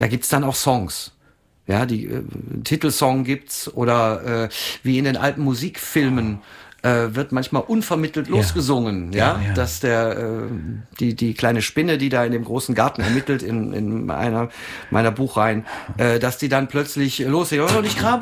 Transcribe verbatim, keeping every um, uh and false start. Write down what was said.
Da gibt's dann auch Songs. Ja, die äh, Titelsong gibt's oder äh, wie in den alten Musikfilmen äh, wird manchmal unvermittelt Ja. losgesungen, ja, Ja, ja. dass der äh, die die kleine Spinne, die da in dem großen Garten ermittelt in in einer meiner Buchreihen, äh, dass die dann plötzlich losgeht und ich grabe